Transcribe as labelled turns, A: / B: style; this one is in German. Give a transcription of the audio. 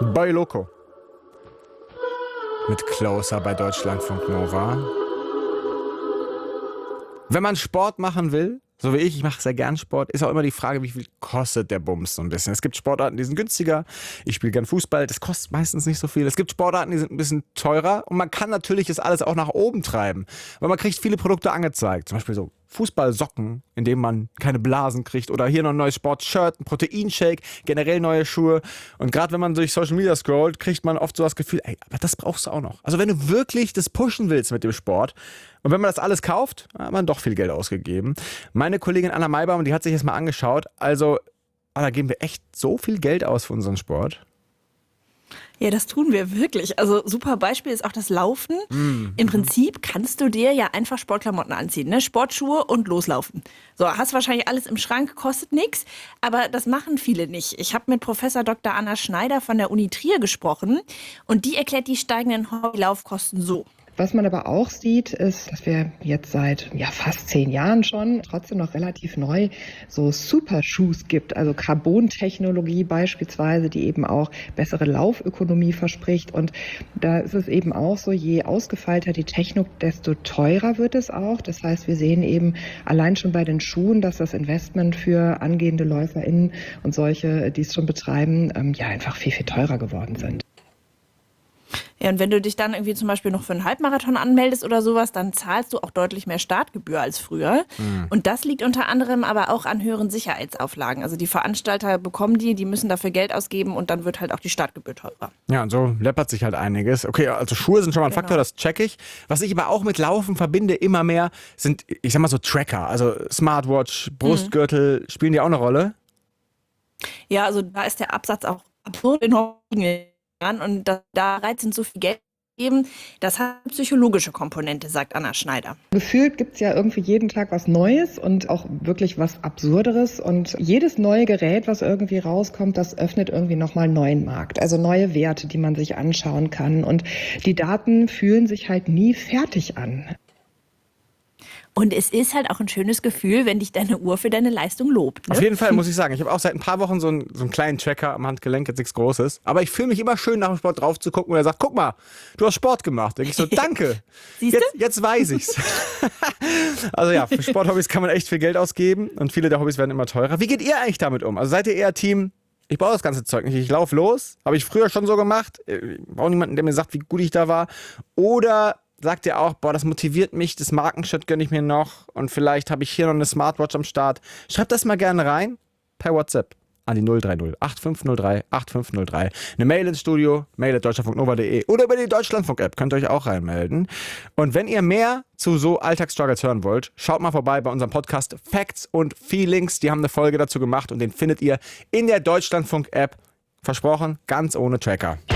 A: Boy Loco. Mit Closer bei Deutschlandfunk Nova. Wenn man Sport machen will, so wie ich mache sehr gern Sport, ist auch immer die Frage, wie viel kostet der Bums so ein bisschen. Es gibt Sportarten, die sind günstiger. Ich spiele gern Fußball, das kostet meistens nicht so viel. Es gibt Sportarten, die sind ein bisschen teurer und man kann natürlich das alles auch nach oben treiben, weil man kriegt viele Produkte angezeigt. Zum Beispiel so Fußballsocken, in denen man keine Blasen kriegt, oder hier noch ein neues Sportshirt, ein Proteinshake, generell neue Schuhe. Und gerade wenn man durch Social Media scrollt, kriegt man oft so das Gefühl, ey, aber das brauchst du auch noch. Also wenn du wirklich das pushen willst mit dem Sport und wenn man das alles kauft, hat man doch viel Geld ausgegeben. Meine Kollegin Anna Maibaum, die hat sich das mal angeschaut. Also, da geben wir echt so viel Geld aus für unseren Sport.
B: Ja, das tun wir wirklich. Also super Beispiel ist auch das Laufen. Im Prinzip kannst du dir ja einfach Sportklamotten anziehen, ne? Sportschuhe und loslaufen. So, hast wahrscheinlich alles im Schrank, kostet nichts, aber das machen viele nicht. Ich habe mit Professor Dr. Anna Schneider von der Uni Trier gesprochen und die erklärt die steigenden Hobbylaufkosten so.
C: Was man aber auch sieht, ist, dass wir jetzt seit fast 10 Jahren schon, trotzdem noch relativ neu, so Supershoes gibt, also Carbontechnologie beispielsweise, die eben auch bessere Laufökonomie verspricht. Und da ist es eben auch so, je ausgefeilter die Technik, desto teurer wird es auch. Das heißt, wir sehen eben allein schon bei den Schuhen, dass das Investment für angehende LäuferInnen und solche, die es schon betreiben, einfach viel, viel teurer geworden sind.
B: Ja, und wenn du dich dann irgendwie zum Beispiel noch für einen Halbmarathon anmeldest oder sowas, dann zahlst du auch deutlich mehr Startgebühr als früher. Und das liegt unter anderem aber auch an höheren Sicherheitsauflagen. Also die Veranstalter bekommen die müssen dafür Geld ausgeben und dann wird halt auch die Startgebühr teurer.
A: Ja, und so läppert sich halt einiges. Okay, also Schuhe sind schon mal ein Faktor, das check ich. Was ich aber auch mit Laufen verbinde immer mehr, sind, ich sag mal so Tracker. Also Smartwatch, Brustgürtel, spielen die auch eine Rolle?
B: Ja, also da ist der Absatz auch absurd enorm. Und da sind so viel Geld geben, das hat eine psychologische Komponente, sagt Anna Schneider.
C: Gefühlt gibt es ja irgendwie jeden Tag was Neues und auch wirklich was Absurderes. Und jedes neue Gerät, was irgendwie rauskommt, das öffnet irgendwie nochmal einen neuen Markt. Also neue Werte, die man sich anschauen kann. Und die Daten fühlen sich halt nie fertig an.
B: Und es ist halt auch ein schönes Gefühl, wenn dich deine Uhr für deine Leistung lobt. Ne?
A: Auf jeden Fall muss ich sagen, ich habe auch seit ein paar Wochen so einen kleinen Tracker am Handgelenk, jetzt nichts Großes. Aber ich fühle mich immer schön, nach dem Sport drauf zu gucken und er sagt, guck mal, du hast Sport gemacht. Da denke ich so, danke, jetzt weiß ich's. Also ja, für Sporthobbys kann man echt viel Geld ausgeben und viele der Hobbys werden immer teurer. Wie geht ihr eigentlich damit um? Also seid ihr eher Team, ich brauche das ganze Zeug nicht, ich laufe los, habe ich früher schon so gemacht, ich brauche niemanden, der mir sagt, wie gut ich da war. Oder sagt ihr auch, boah, das motiviert mich, das Markenshirt gönne ich mir noch und vielleicht habe ich hier noch eine Smartwatch am Start. Schreibt das mal gerne rein per WhatsApp an die 030 8503 8503. Eine Mail ins Studio, mail@deutschlandfunknova.de oder über die Deutschlandfunk-App könnt ihr euch auch reinmelden. Und wenn ihr mehr zu so Alltagsstruggles hören wollt, schaut mal vorbei bei unserem Podcast Facts und Feelings. Die haben eine Folge dazu gemacht und den findet ihr in der Deutschlandfunk-App. Versprochen, ganz ohne Tracker.